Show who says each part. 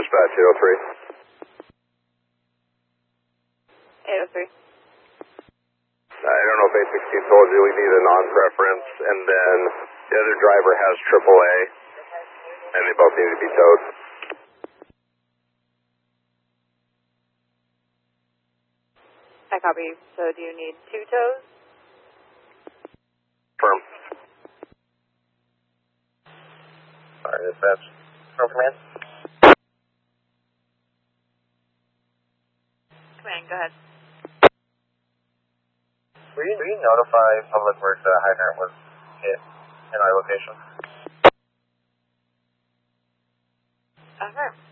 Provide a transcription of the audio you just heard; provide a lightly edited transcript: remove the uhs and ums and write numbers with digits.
Speaker 1: Dispatch
Speaker 2: 803.
Speaker 1: 803. I don't know if 816 told you we need a non-preference, and then the other driver has AAA, and they both need to be towed.
Speaker 2: I copy. So do you need 2 tows?
Speaker 1: Firm.
Speaker 3: Sorry, dispatch. From command?
Speaker 2: Command, go ahead.
Speaker 3: Will you notify Public Works that a hydrant was hit in our location?
Speaker 2: Affirm.